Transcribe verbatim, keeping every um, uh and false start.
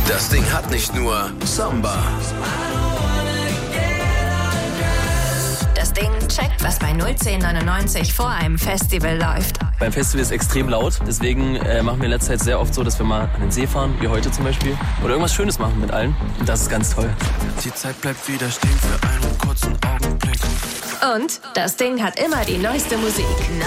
Das Ding hat nicht nur Samba. Das Ding checkt, was bei null zehn neunundneunzig vor einem Festival läuft. Beim Festival ist es extrem laut, deswegen äh, machen wir in letzter Zeit sehr oft so, dass wir mal an den See fahren, wie heute zum Beispiel, oder irgendwas Schönes machen mit allen. Und das ist ganz toll. Die Zeit bleibt wieder stehen für einen kurzen Augenblick. Und das Ding hat immer die neueste Musik.